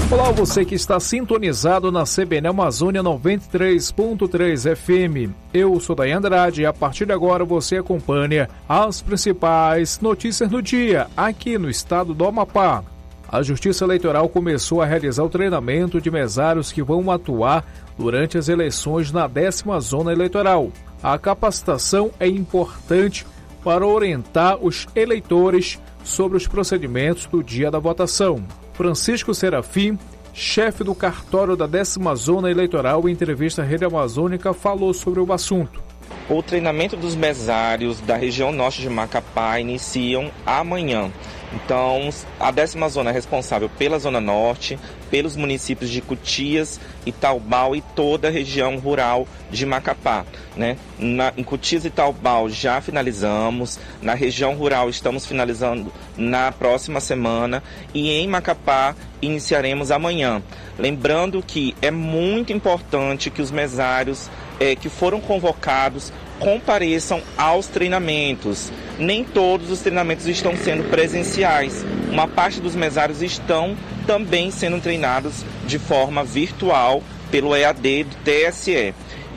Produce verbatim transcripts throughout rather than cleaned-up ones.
Olá, você que está sintonizado na C B N Amazônia noventa e três ponto três F M. Eu sou Daí Andrade e a partir de agora você acompanha as principais notícias do dia aqui no estado do Amapá. A Justiça Eleitoral começou a realizar o treinamento de mesários que vão atuar durante as eleições na décima zona eleitoral. A capacitação é importante para orientar os eleitores sobre os procedimentos do dia da votação. Francisco Serafim, chefe do cartório da décima zona eleitoral, em entrevista à Rede Amazônica, falou sobre o assunto. O treinamento dos mesários da região norte de Macapá iniciam amanhã. Então, a décima zona é responsável pela Zona Norte, pelos municípios de Cutias, Itaubal e toda a região rural de Macapá, né? Na, em Cutias e Itaubal já finalizamos, na região rural estamos finalizando na próxima semana e em Macapá iniciaremos amanhã. Lembrando que é muito importante que os mesários é, que foram convocados compareçam aos treinamentos. Nem todos os treinamentos estão sendo presenciais. Uma parte dos mesários estão também sendo treinados de forma virtual pelo E A D do T S E.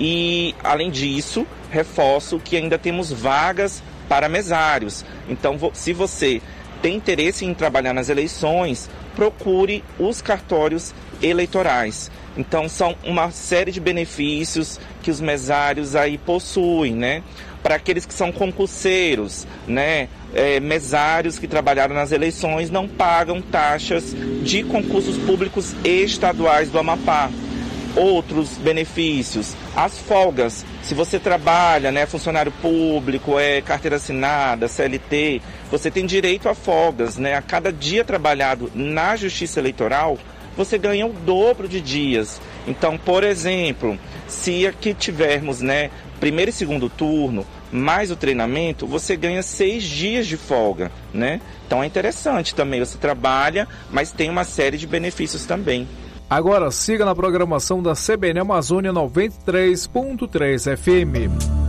E, além disso, reforço que ainda temos vagas para mesários. Então, se você tem interesse em trabalhar nas eleições, procure os cartórios eleitorais. Então, são uma série de benefícios que os mesários aí possuem, né? Para aqueles que são concurseiros, né? É, mesários que trabalharam nas eleições não pagam taxas de concursos públicos estaduais do Amapá. Outros benefícios, as folgas. Se você trabalha, né, funcionário público, é carteira assinada, C L T, você tem direito a folgas, né? A cada dia trabalhado na Justiça Eleitoral, você ganha o dobro de dias. Então, por exemplo, se aqui tivermos, né, primeiro e segundo turno, mais o treinamento, você ganha seis dias de folga, né? Então é interessante também, você trabalha, mas tem uma série de benefícios também. Agora siga na programação da C B N Amazônia noventa e três ponto três F M.